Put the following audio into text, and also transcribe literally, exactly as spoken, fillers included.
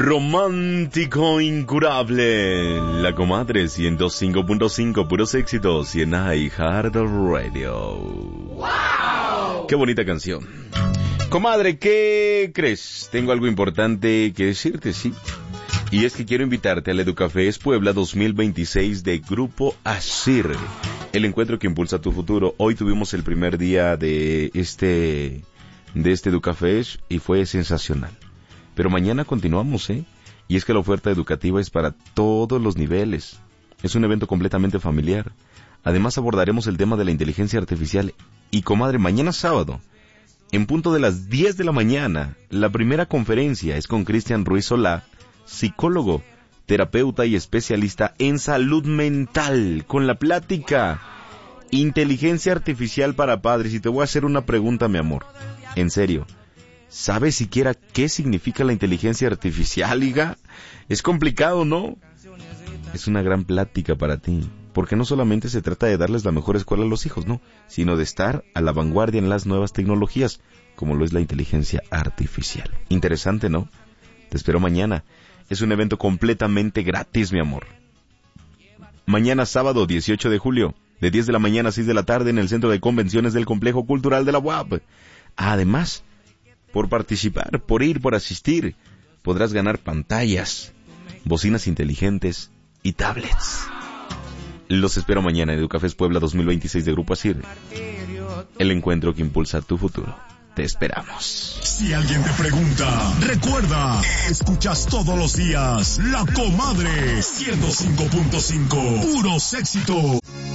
romántico incurable. La Comadre ciento cinco punto cinco, puros éxitos y en iHeart Radio. ¡Wow! Qué bonita canción. Comadre, ¿qué crees? Tengo algo importante que decirte, sí. Y es que quiero invitarte al Educafés Puebla dos mil veintiséis de Grupo Asir, el encuentro que impulsa tu futuro. Hoy tuvimos el primer día de este, de este Educafés y fue sensacional. Pero mañana continuamos, ¿eh? Y es que la oferta educativa es para todos los niveles. Es un evento completamente familiar. Además abordaremos el tema de la inteligencia artificial. Y comadre, mañana sábado, en punto de las diez de la mañana, la primera conferencia es con Cristian Ruiz Solá, psicólogo, terapeuta y especialista en salud mental, con la plática Inteligencia Artificial para Padres. Y te voy a hacer una pregunta, mi amor, en serio, ¿sabes siquiera qué significa la inteligencia artificial, hija? Es complicado, ¿no? Es una gran plática para ti, porque no solamente se trata de darles la mejor escuela a los hijos, no, sino de estar a la vanguardia en las nuevas tecnologías, como lo es la inteligencia artificial. Interesante, ¿no? Te espero mañana. Es un evento completamente gratis, mi amor. Mañana sábado dieciocho de julio, de diez de la mañana a seis de la tarde en el Centro de Convenciones del Complejo Cultural de la U A P. Además, por participar, por ir, por asistir, podrás ganar pantallas, bocinas inteligentes y tablets. Los espero mañana en Educafés Puebla dos mil veintiséis de Grupo Asir, el encuentro que impulsa tu futuro. Te esperamos. Si alguien te pregunta, recuerda, escuchas todos los días La Comadre ciento cinco punto cinco, puros éxitos.